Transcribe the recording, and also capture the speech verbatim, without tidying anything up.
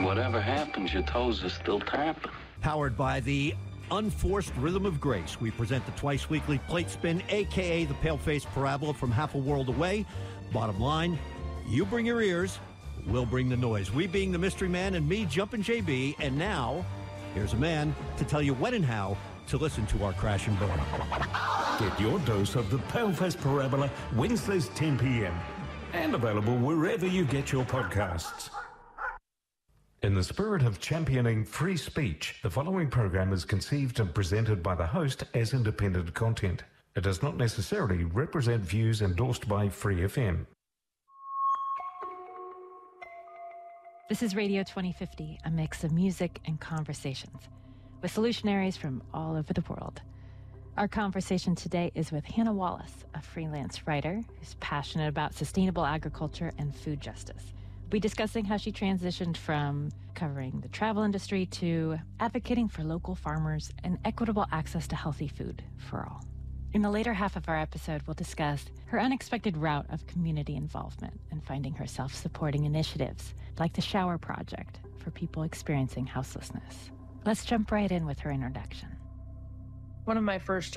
And whatever happens, your toes are still tapping. Powered by the unforced rhythm of grace, we present the twice-weekly Plate Spin, a k a the Pale-Faced Parabola from half a world away. Bottom line, you bring your ears, we'll bring the noise. We being the Mystery Man and me, Jumpin' J B. And now, here's a man to tell you when and how to listen to our Crash and Burn. Get your dose of the Pale-Faced Parabola Wednesdays ten p.m. and available wherever you get your podcasts. In the spirit of championing free speech, the following program is conceived and presented by the host as independent content. It does not necessarily represent views endorsed by Free F M. This is Radio twenty fifty, a mix of music and conversations with solutionaries from all over the world. Our conversation today is with Hannah Wallace, a freelance writer who's passionate about sustainable agriculture and food justice. We'll be discussing how she transitioned from covering the travel industry to advocating for local farmers and equitable access to healthy food for all. In the later half of our episode, we'll discuss her unexpected route of community involvement and finding herself supporting initiatives like the Shower Project for people experiencing houselessness. Let's jump right in with her introduction. One of my first